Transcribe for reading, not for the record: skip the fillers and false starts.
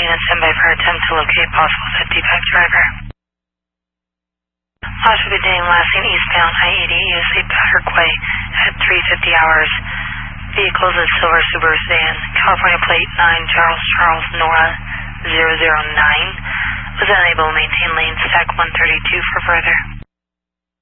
unit standby for attempt to locate possible defect driver. Flash will be taking last seen eastbound I-80 USA Powder Quay at 3:50 hours. Vehicles is silver Subaru sedan, California plate 9 Charles Nora 009. Was unable to maintain lane stack 132 for further.